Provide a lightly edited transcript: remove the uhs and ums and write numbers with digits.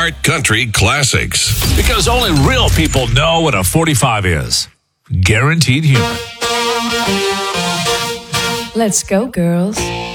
Ironheart Country Classics. Because only real people know what a 45 is. Guaranteed humor. Let's go, girls.